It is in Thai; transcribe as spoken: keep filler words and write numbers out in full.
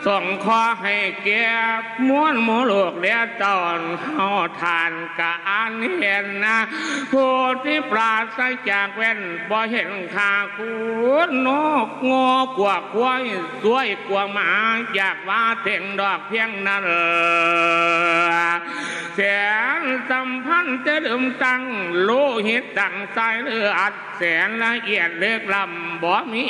ส่งขอให้เกียบม้วนหมูลูกเลี้ยตอนเฮาทานกะอันเห็นนะผู้ที่ปราศจากเว้นบ่เห็นค่ากูนกงอกว่าควายสวยกว่าหมาอยากว่าเพ่งดอกเพียงนั้นแสนสัมพันธ์จะดื่มตั้งโลหิตตั้งใจเลือดแสนละเอียดเลือกลำบ่มี